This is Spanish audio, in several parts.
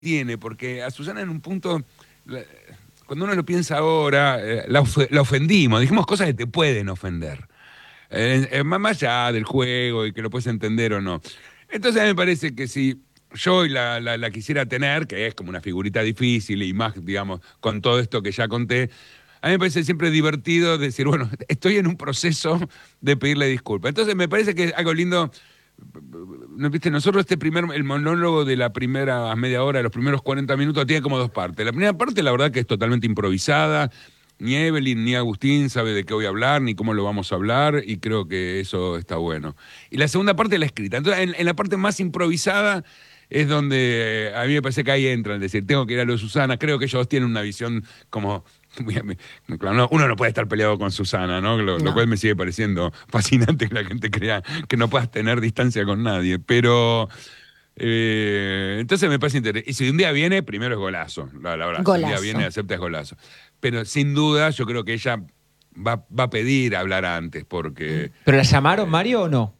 tiene, porque a Susana en un punto, cuando uno lo piensa ahora, la ofendimos, dijimos cosas que te pueden ofender. Más allá del juego y que lo puedes entender o no. Entonces a mí me parece que si yo la quisiera tener, que es como una figurita difícil y más, digamos, con todo esto que ya conté, a mí me parece siempre divertido decir, bueno, estoy en un proceso de pedirle disculpas. Entonces me parece que es algo lindo. ¿No viste? Nosotros el monólogo de la primera media hora, de los primeros 40 minutos, tiene como dos partes. La primera parte, la verdad que es totalmente improvisada. Ni Evelyn ni Agustín sabe de qué voy a hablar, ni cómo lo vamos a hablar, y creo que eso está bueno. Y la segunda parte es la escrita. Entonces, en la parte más improvisada es donde a mí me parece que ahí entran, es decir, tengo que ir a lo de Susana, creo que ellos tienen una visión como... Claro, uno no puede estar peleado con Susana, ¿no? Lo cual me sigue pareciendo fascinante que la gente crea que no puedas tener distancia con nadie, pero... entonces me parece interesante. Y si un día viene, primero es golazo. La verdad, si un día viene, Golazo. acepta es golazo. Pero sin duda, yo creo que ella va a pedir hablar antes, porque. ¿Pero la llamaron, Mario, o no?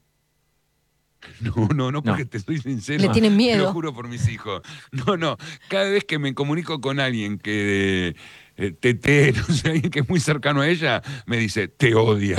No, No. porque te soy sincero. Le tienen Te lo miedo. juro por mis hijos. No. Cada vez que me comunico con alguien que. No sé, alguien que es muy cercano a ella, me dice, te odia.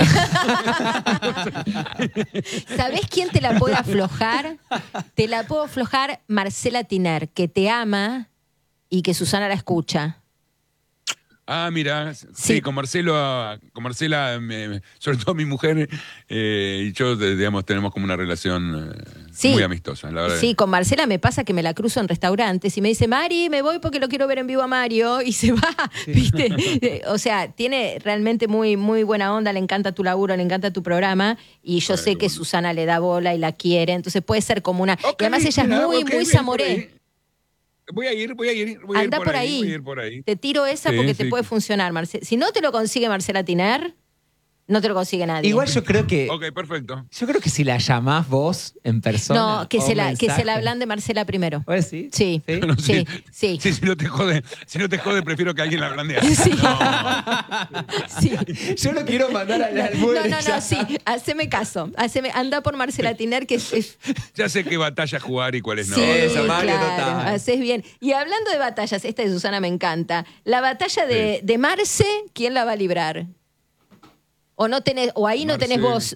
¿Sabés quién te la puede aflojar? Te la puedo aflojar Marcela Tiner, que te ama y que Susana la escucha. Ah, mira, sí, Sí. con Marcela, sobre todo mi mujer y yo, digamos, tenemos como una relación Sí. muy amistosa, la verdad. Sí, con Marcela me pasa que me la cruzo en restaurantes y me dice, Mari, me voy porque lo quiero ver en vivo a Mario, y se va, ¿viste? O sea, tiene realmente muy, muy buena onda, le encanta tu laburo, le encanta tu programa, y yo sé que Bueno. Susana le da bola y la quiere, entonces puede ser como una... Ok, y además ella es mira, muy, ok, muy bien, por zamoré. ahí. Voy a ir Anda por por ahí, voy a ahí. ir por ahí. Te tiro esa Sí, porque te sí. puede funcionar, Marcela. Si no te lo consigue Marcela Tiner, no te lo consigue nadie. Igual yo creo que. Ok, perfecto. Yo creo que si la llamás vos en persona. No, que o se un la mensaje- hablan de Marcela primero. ¿Vos decís? Sí, No, sí, sí. Sí, si no te jode, prefiero que alguien la blande. Sí. No. Sí. Yo lo quiero mandar al almuerzo. No, sí, haceme caso. Anda por Marcela Tiner, que es Ya sé qué batalla jugar y cuáles no. sí, Esa, Mario, claro, total. haces bien. Y hablando de batallas, esta de Susana me encanta. La batalla de, Sí. de Marce, ¿quién la va a librar? O no tenés, o ahí no tenés Marce. voz.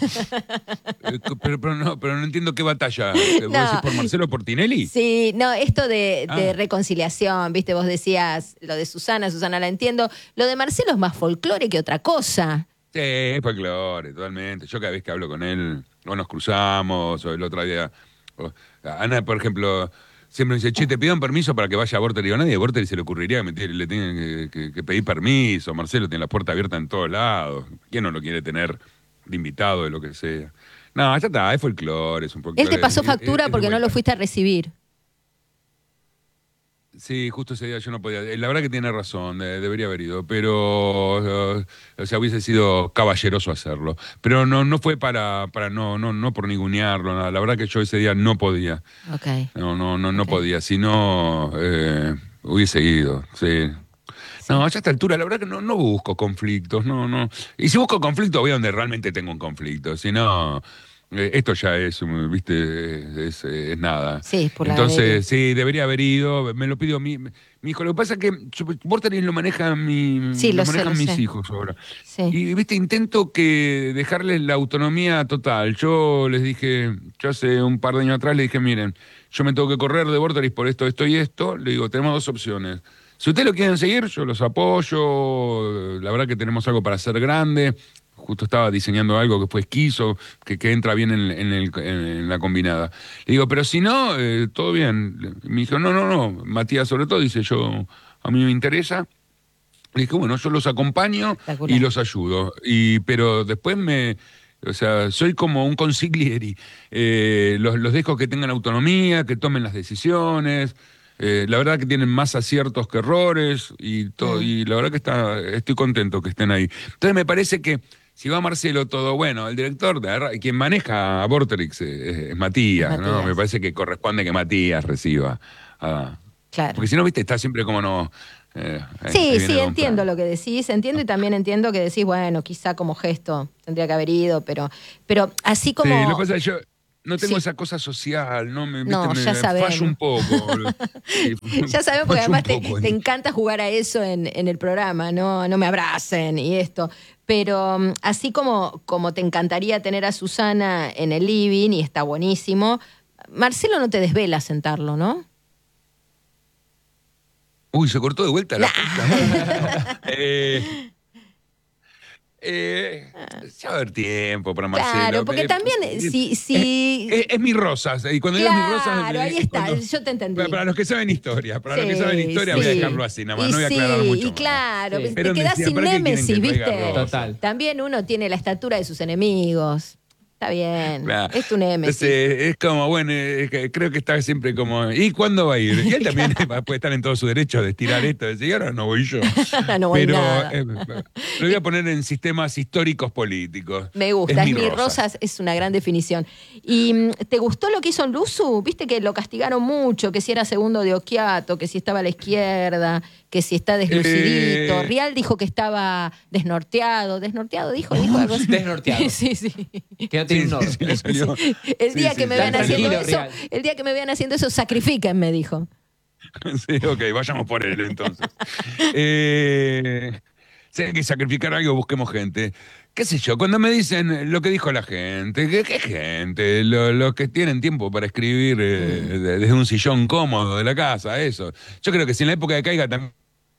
Pero no entiendo qué batalla. ¿Vos No. decís por Marcelo o por Tinelli? Sí, no, esto de Ah. reconciliación, viste, vos decías lo de Susana la entiendo. Lo de Marcelo es más folclore que otra cosa. Sí, es folclore, totalmente. Yo cada vez que hablo con él, o nos cruzamos, o el otro día. Ana, por ejemplo, siempre me dice, che, te pido un permiso para que vaya a Vorterix. A nadie de Vorterix se le ocurriría que le tienen que pedir permiso. Marcelo tiene la puerta abierta en todos lados. ¿Quién no lo quiere tener de invitado, de lo que sea? No, ya está, es folclore, es un folclore. Él te pasó es factura de porque no lo vuelta. fuiste a recibir. Sí, justo ese día yo no podía. La verdad que tiene razón, debería haber ido, pero o sea, hubiese sido caballeroso hacerlo. Pero no fue para no por ningunearlo, nada. La verdad que yo ese día no podía. Ok. No Ok. podía. Si no, hubiese ido, sí. No, a esta altura, la verdad que no busco conflictos, no. Y si busco conflictos, voy a donde realmente tengo un conflicto. Si no, esto ya es, viste, es nada. Sí, por la Entonces, alegría. sí, debería haber ido, me lo pidió mi hijo. Lo que pasa es que Vorterix lo manejan, Sí, lo sé, manejan lo mis sé. hijos ahora. Sí. Y, viste, intento que dejarles la autonomía total. Yo les dije, yo hace un par de años atrás les dije, miren, yo me tengo que correr de Vorterix por esto y esto. Le digo, tenemos dos opciones. Si ustedes lo quieren seguir, yo los apoyo. La verdad que tenemos algo para hacer grande. Justo estaba diseñando algo que fue esquizo, que entra bien en la combinada. Le digo, pero si no, todo bien. Me dijo, no. Matías, sobre todo, dice, a mí me interesa. Le dije, bueno, yo los acompaño Espectacular. y los ayudo. Pero después o sea, soy como un consiglieri. Los dejo que tengan autonomía, que tomen las decisiones. La verdad que tienen más aciertos que errores y la verdad que estoy contento que estén ahí. Entonces me parece que si va Marcelo todo, bueno, el director, quien maneja a Vorterix es Matías, ¿no? Matías. Me parece que corresponde que Matías reciba. Claro. Porque si no, viste, está siempre como no... ahí Sí, viene sí, Don entiendo Fran. lo que decís, entiendo y también entiendo que decís, bueno, quizá como gesto tendría que haber ido, pero así Sí, lo que como... pasa es que no tengo Sí. esa cosa social, ¿no? No, me ya sabemos. fallo un poco. Sí, Ya sabemos, porque fallo un además poco te en- encanta jugar a eso en el programa, no me abracen y esto. Pero así como te encantaría tener a Susana en el living, y está buenísimo, Marcelo no te desvela sentarlo, ¿no? Uy, se cortó de vuelta la puta madre. Ya va a haber tiempo para Marcelo. Claro, porque también si Es mi Rosas. Y cuando digo mi Rosas. claro, ahí es está, cuando- yo te entendí. Para los que saben historia. Para los que Sí, saben historia voy a sí. dejarlo así, nada más. Y No voy a sí, aclarar mucho y más. claro, Sí. te Pero quedás decía, sin ¿para qué quieren némesis, que traiga ¿viste? Rosas? Total. También uno tiene la estatura de sus enemigos. Está bien, Claro. es tu némesis. Entonces, es como, bueno, creo que está siempre como, ¿y cuándo va a ir? Y él también puede estar en todo su derecho de estirar esto, de decir, ahora no voy yo. No voy Pero nada. lo voy a poner en sistemas históricos políticos. Me gusta, es mi Rosas. Rosas, es una gran definición. ¿Y te gustó lo que hizo en Luzu? Viste que lo castigaron mucho, que si era segundo de Occhiato, que si estaba a la izquierda, que si está deslucidito. Rial dijo que estaba desnorteado. ¿Desnorteado dijo algo así? Desnorteado. Sí, sí. Que no tiene un Sí, sí, le salió. El Sí, día sí, que me sí. vean Tan haciendo tranquilo, eso, Rial. el día que me vean haciendo eso, sacrifíquenme, dijo. Sí, ok, vayamos por él entonces. Si hay que sacrificar algo, busquemos gente. ¿Qué sé yo? Cuando me dicen lo que dijo la gente, ¿qué gente? Los que tienen tiempo para escribir desde un sillón cómodo de la casa, eso. Yo creo que si en la época de Caiga también.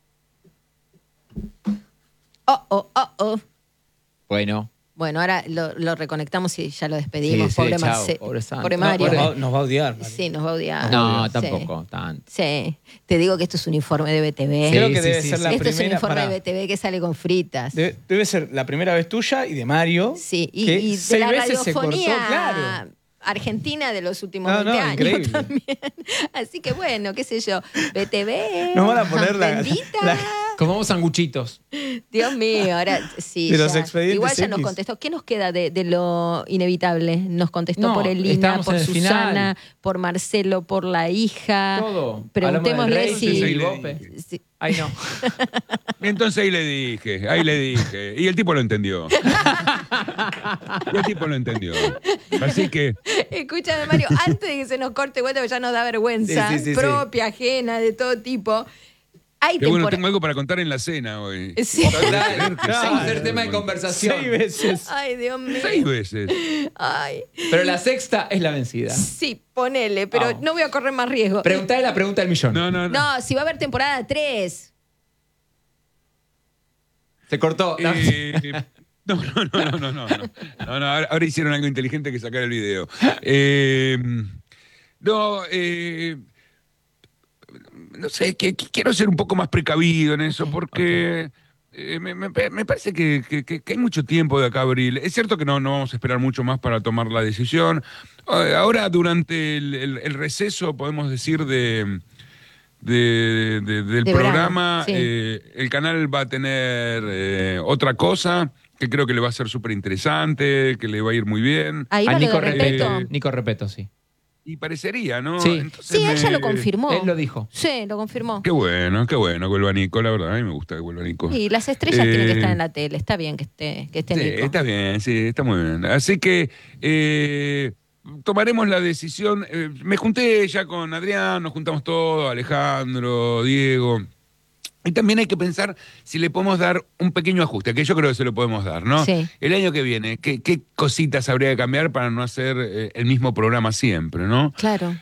Oh. Bueno. Bueno, ahora lo reconectamos y ya lo despedimos. Sí, sí, pobre chao, Marce- pobre Santo. pobre Mario. Nos va a odiar, Mario. Sí, nos va a odiar. No, Sí. tampoco tanto. Sí, te digo que esto es un informe de BTV. Sí, Creo que sí, debe sí, ser sí. la Esto es un primera. informe pará. de BTV que sale con fritas. Debe ser la primera vez tuya y de Mario. Sí, que y de 6 la veces se cortó, radiofonía claro. argentina de los últimos No, 20 no, años increíble. también. Así que bueno, qué sé yo, BTV. Nos van a poner la- bendita. la- Comamos sanguchitos. Dios mío, ahora sí. De los ya. expedientes Igual ya nos X. contestó. ¿Qué nos queda de lo inevitable? Nos contestó No, por Elina, estamos por en el Susana, final. por Marcelo, por la hija. Todo. Preguntémosle Hablamos si. del rey, Sí, sí, le Bope. dije. si- Ay, no. Entonces ahí le dije. Y el tipo lo entendió. Y el tipo lo entendió. Así que. Escúchame, Mario, antes de que se nos corte vuelta, porque ya nos da vergüenza Sí, sí, sí, propia, ajena, de todo tipo. Hay Qué bueno, temporada. tengo algo para contar en la cena hoy. Sí. Total. Claro. Vamos a hacer tema de conversación. 6 veces. Ay, Dios mío. 6 veces. Ay. Pero la sexta es la vencida. Sí, ponele, pero Vamos. no voy a correr más riesgo. Preguntale la pregunta del millón. No. No, si va a haber temporada 3. Se cortó. No, ahora hicieron algo inteligente que sacar el video. No sé, quiero ser un poco más precavido en eso, porque me parece que hay mucho tiempo de acá a abril. Es cierto que no vamos a esperar mucho más para tomar la decisión. Ahora, durante el receso, podemos decir, del De programa, verano, sí. el canal va a tener otra cosa que creo que le va a ser súper interesante, que le va a ir muy bien. Ahí va A lo de Nico respeto. Nico Repeto, sí. Y parecería, ¿no? Sí. Entonces Sí, él ya me- lo confirmó. Él lo dijo. Sí, lo confirmó. Qué bueno que vuelva Nico, la verdad, a mí me gusta que vuelva Nico. Y las estrellas tienen que Eh, estar en la tele. Está bien que esté Sí, Nico. está bien, sí, está muy bien. Así que tomaremos la decisión. Me junté ya con Adrián, nos juntamos todos, Alejandro, Diego. Y también hay que pensar si le podemos dar un pequeño ajuste, que yo creo que se lo podemos dar, ¿no? Sí. El año que viene, ¿qué cositas habría que cambiar para no hacer el mismo programa siempre, ¿no? Claro.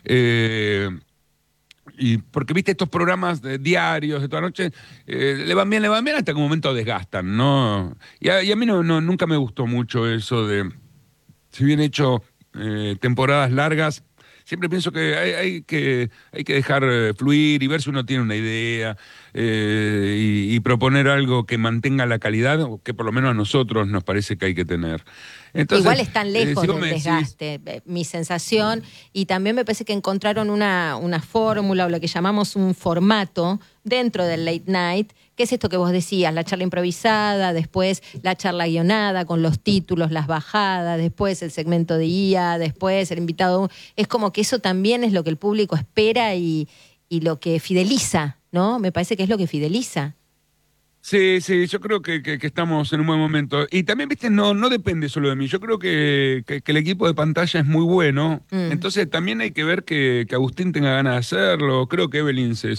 Y porque, viste, estos programas diarios de toda la noche, le van bien, hasta que un momento desgastan, ¿no? Y a mí nunca me gustó mucho eso de, si bien he hecho temporadas largas, siempre pienso que hay que dejar fluir y ver si uno tiene una idea y proponer algo que mantenga la calidad, o que por lo menos a nosotros nos parece que hay que tener. Entonces, Igual están lejos si vos del me decís- desgaste, mi sensación, y también me parece que encontraron una fórmula o lo que llamamos un formato dentro del late night, que es esto que vos decías, la charla improvisada, después la charla guionada con los títulos, las bajadas, después el segmento de IA, después el invitado. Es como que eso también es lo que el público espera y lo que fideliza, ¿no? Me parece que es lo que fideliza. Sí, sí, yo creo que estamos en un buen momento. Y también, viste, no depende solo de mí. Yo creo que el equipo de pantalla es muy bueno. Mm. Entonces también hay que ver que Agustín tenga ganas de hacerlo. Creo que Evelyn